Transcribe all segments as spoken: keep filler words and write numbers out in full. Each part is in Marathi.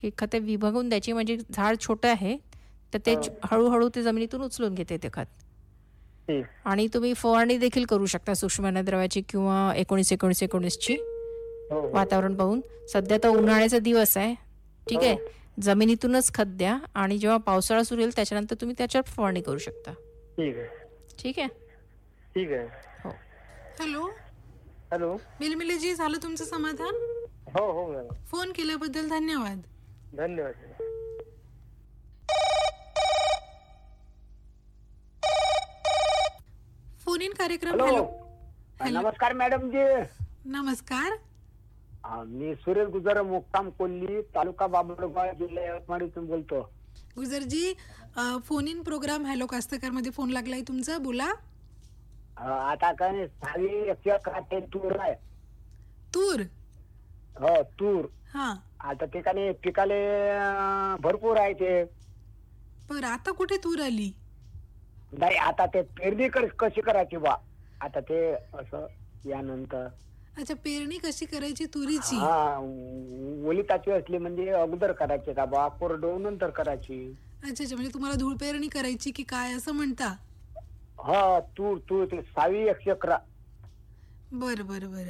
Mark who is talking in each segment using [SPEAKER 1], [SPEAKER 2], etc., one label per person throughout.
[SPEAKER 1] ही खते विभागून द्यायची, म्हणजे झाड छोटं आहे तर ते हळूहळू ते जमिनीतून उचलून घेते ते खत.
[SPEAKER 2] ठीक.
[SPEAKER 1] आणि तुम्ही फवारणी देखील करू शकता सूक्ष्म अन्नद्रव्याची किंवा एकोणीस एकोणीस एकोणीसची
[SPEAKER 2] हो, हो.
[SPEAKER 1] वातावरण पाहून. सध्या तर उन्हाळ्याचा दिवस आहे, ठीक आहे. जमिनीतूनच खत द्या आणि जेव्हा पावसाळा सुरू होईल त्याच्यानंतर तुम्ही त्याच्यावर फवारणी करू शकता.
[SPEAKER 2] ठीक आहे.
[SPEAKER 1] ठीक आहे.
[SPEAKER 2] ठीक आहे.
[SPEAKER 1] हो.
[SPEAKER 3] Hello
[SPEAKER 2] hello.
[SPEAKER 3] मिलमिलीजी, झालं तुमचं समाधान?
[SPEAKER 2] हो हो मॅडम.
[SPEAKER 3] फोन केल्याबद्दल धन्यवाद.
[SPEAKER 2] धन्यवाद.
[SPEAKER 3] फोन इन कार्यक्रम.
[SPEAKER 2] हॅलो.
[SPEAKER 3] हॅलो. हॅलो.
[SPEAKER 2] नमस्कार मॅडम जी.
[SPEAKER 3] नमस्कार.
[SPEAKER 2] हा, मी सुरेश गुजर, मुक्काम कोल्ली, तालुका बाभळगाव, जिल्हा यवतमाळ इथून बोलतो.
[SPEAKER 3] गुजरजी, फोन इन प्रोग्राम हॅलो कास्तकार मध्ये फोन लागलाय तुमचा, बोला.
[SPEAKER 2] अं, आता काय नाही, साली एकशे अकरा ते तूर आहे.
[SPEAKER 3] तूर.
[SPEAKER 2] हो तूर.
[SPEAKER 3] हा,
[SPEAKER 2] आता ठिकाणी पिकाले अं, भरपूर आहे ते.
[SPEAKER 3] पर आता कुठे तूर आली?
[SPEAKER 2] नाही, आता ते पेरणी क- कशी करायची बा, आता ते असं यानंतर.
[SPEAKER 3] अच्छा, पेरणी कशी करायची तुरीची?
[SPEAKER 2] हा, ओलिताची असली म्हणजे अगोदर करायची का बा, कोरडो नंतर करायची.
[SPEAKER 3] अच्छा अच्छा, म्हणजे तुम्हाला धूळ पेरणी करायची की काय असं म्हणता?
[SPEAKER 2] हा, तूर तूर ते सावी एकशे अकरा.
[SPEAKER 3] बर बर बर.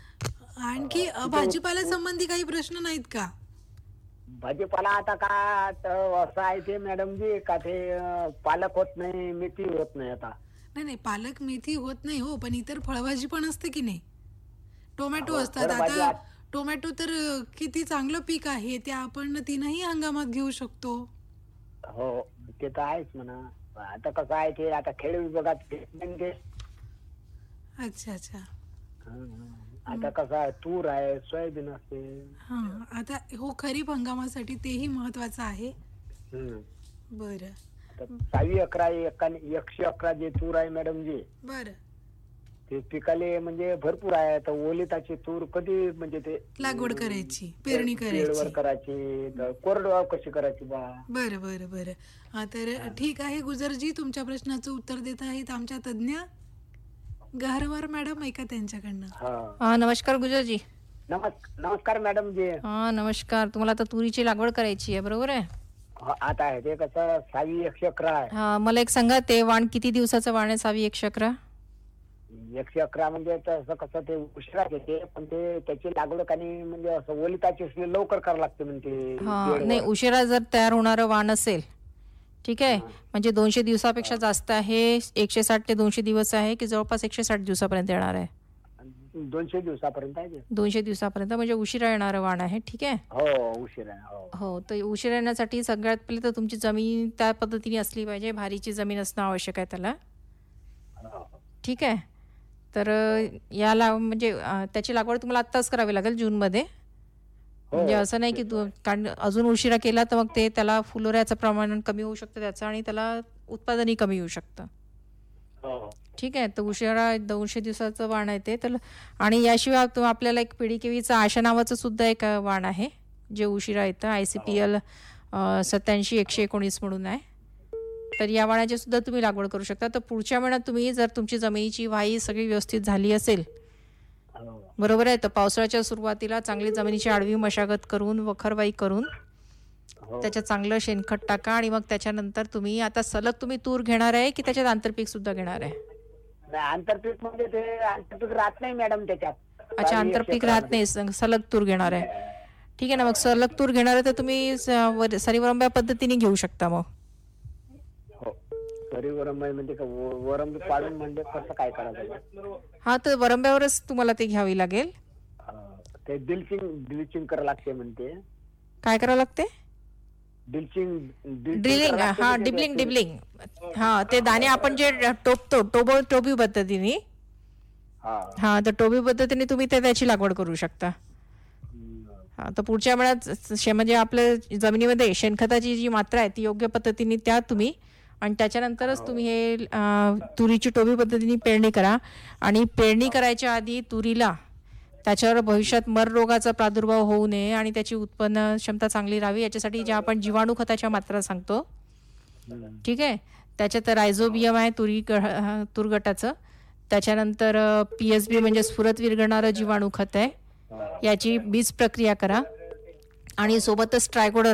[SPEAKER 3] आणखी अ, भाजीपाला संबंधी काही प्रश्न नाहीत का?
[SPEAKER 2] भाजीपाला आता का तर असं आहे ते मॅडम जी, का ते अं, पालक होत नाही, मेथी होत नाही आता.
[SPEAKER 3] नाही नाही, पालक मेथी होत नाही हो, पण इतर फळभाजी पण असते की नाही. टोमॅटो
[SPEAKER 2] हो,
[SPEAKER 3] असतात.
[SPEAKER 2] फळभाजी
[SPEAKER 3] आता
[SPEAKER 2] आत-
[SPEAKER 3] टोमॅटो तर अ, किती चांगलं पीक आहे, ते आपण तीनही हंगामात घेऊ शकतो.
[SPEAKER 2] हो, ते तर आहेच म्हणा. आता कसं आहे ते, आता खेड विभागात घेत नाही ते.
[SPEAKER 3] अच्छा अच्छा.
[SPEAKER 2] हं. आता कसं आहे, तूर आहे, सोयाबीन असते.
[SPEAKER 3] हा, आता हो, खरीप हंगामासाठी तेही महत्वाचं आहे.
[SPEAKER 2] हं.
[SPEAKER 3] बरं
[SPEAKER 2] आता सावी अकरा एकाने एकशे अकरा जे तूर आहे मॅडम जी,
[SPEAKER 3] बरं.
[SPEAKER 2] ते पिकाले म्हणजे भरपूर आहे. तर ओलिताची तूर कधी म्हणजे ते
[SPEAKER 3] लागवड करायची, पेरणी
[SPEAKER 2] पेडवर
[SPEAKER 3] करायची.
[SPEAKER 2] करायची, तर कोरडवाहू कशी करायची बा.
[SPEAKER 3] बरं बरं बरं. हा, तर ठीक आहे गुजरजी, तुमच्या प्रश्नाचं उत्तर देत आहेत आमच्या तज्ज्ञ गहरवार मॅडम, ऐका त्यांच्याकडनं.
[SPEAKER 2] हा.
[SPEAKER 1] हा, नमस्कार गुजरजी.
[SPEAKER 2] नमस् नमस्कार मॅडम जी.
[SPEAKER 1] हा, नमस्कार. तुम्हाला आता तुरीची लागवड करायची आहे, बरोबर आहे?
[SPEAKER 2] हा, आता आहे ते कसं सावी एकशे अकरा आहे.
[SPEAKER 1] हा, मला एक सांगा, ते वाण किती दिवसाचं वाण आहे सावी एकशे अकरा?
[SPEAKER 2] एकशे अकरा म्हणजे तसं कसं ते उशिराच येते, पण ते त्याची लागवड काही म्हणजे असं ओलिताची असली लवकर करावं लागते म्हणते.
[SPEAKER 1] हा,
[SPEAKER 2] पेडवर.
[SPEAKER 1] नाही, उशिरा जर तयार होणारं वाण असेल, ठीक आहे, म्हणजे दोनशे दिवसापेक्षा जास्त आहे, एकशे साठ ते दोनशे दिवस आहे, की जवळपास एकशे साठ दिवसापर्यंत येणार आहे?
[SPEAKER 2] दोनशे दिवसापर्यंत आहे ते.
[SPEAKER 1] दोनशे दिवसापर्यंत म्हणजे उशिरा येणारं वाण आहे, ठीक आहे.
[SPEAKER 2] हो, उशीर आहे. हो.
[SPEAKER 1] हो, तर उशिरा येण्यासाठी सगळ्यात पहिले तर तुमची जमीन त्या पद्धतीने असली पाहिजे, भारीची जमीन असणं आवश्यक आहे त्याला,
[SPEAKER 2] हो.
[SPEAKER 1] ठीक आहे. तर अ, याला म्हणजे अ, त्याची लागवड तुम्हाला आत्ताच करावी लागेल, जूनमध्ये. म्हणजे असं नाही की तू, कारण अजून उशिरा केला तर मग ते त्याला फुलोऱ्याचं प्रमाण कमी होऊ शकतं त्याचं, आणि त्याला उत्पादनही कमी होऊ शकतं,
[SPEAKER 2] हो.
[SPEAKER 1] ठीक आहे. तर उशिरा दोनशे दिवसाचं वाण आहे ते. तर आणि याशिवाय तो आपल्याला एक पिढी केवीचं आशा नावाचं सुद्धा एक वाण आहे, जे उशिरा येतं, आय सी पी एल सत्याऐंशी एकशे एकोणीस म्हणून आहे. तर या वाणाची सुद्धा तुम्ही लागवड करू शकता. तर पुढच्या महिन्यात तुम्ही जर तुमची जमिनीची वाही सगळी व्यवस्थित झाली असेल,
[SPEAKER 2] हो.
[SPEAKER 1] बरोबर आहे, तर पावसाळ्याच्या सुरुवातीला चांगली जमिनीची आडवी मशागत करून, वखरवाई करून,
[SPEAKER 2] हो.
[SPEAKER 1] त्याच्यात चांगलं शेणखत टाका. आणि मग त्याच्यानंतर तुम्ही आता सलग तुम्ही तूर घेणार आहे की त्याच्यात आंतरपीक सुद्धा घेणार आहे?
[SPEAKER 2] नाही, आंतरपीक म्हणजे ते आंतरपीक राहत नाही मॅडम त्याच्यात.
[SPEAKER 1] अच्छा,
[SPEAKER 2] सावी
[SPEAKER 1] आंतरपीक
[SPEAKER 2] एकशे
[SPEAKER 1] राहत
[SPEAKER 2] अकरा
[SPEAKER 1] नाही, स- सलग तूर घेणार आहे, ठीक आहे ना. मग सलग तूर घेणार आहे तर तुम्ही स- वर- सरीवरंब्या पद्धतीने घेऊ शकता मग.
[SPEAKER 2] हो. सरी वरंबाई म्हणजे का व- वरंबी पाडून म्हणजे कसं काय करायचं?
[SPEAKER 1] हा, तर वरंब्यावरच तुम्हाला ते घ्यावी लागेल.
[SPEAKER 2] अं, ते डिल्चिंग डिल्चिंग करावं लागते म्हणते.
[SPEAKER 1] काय करावं लागते?
[SPEAKER 2] डिल्चिंग
[SPEAKER 1] ड्रिलिंग. हा, डिबलिंग डिबलिंग. हा, ते दाणे आपण जे टोपतो, टोबो टोबी पद्धतीने.
[SPEAKER 2] हा.
[SPEAKER 1] हा, तर टोबी पद्धतीने तुम्ही ते त्याची लागवड करू शकता. हा, तर पुढच्या वेळात शे म्हणजे आपल्या जमिनीमध्ये शेणखताची जी मात्रा आहे ती योग्य पद्धतीने त्या तुम्ही, आणि त्याच्यानंतरच तुम्ही हे अं, तुरीची टोबी पद्धतीने पेरणी करा. आणि पेरणी करायच्या आधी तुरीला त्याच्यावर भविष्यात मर रोगाचा प्रादुर्भाव होऊ नये आणि त्याची उत्पन्न क्षमता चांगली राहावी याच्यासाठी ज्या आपण जीवाणू खताच्या मात्रा सांगतो, ठीक आहे, त्याच्यात रायझोबियम आहे तुरी ग- तूर गटाचं, त्याच्यानंतर पी एस बी म्हणजे स्फुरत विरघळणारं जीवाणू खत आहे, याची बीज प्रक्रिया करा. आणि सोबतच ट्रायकोडर्मा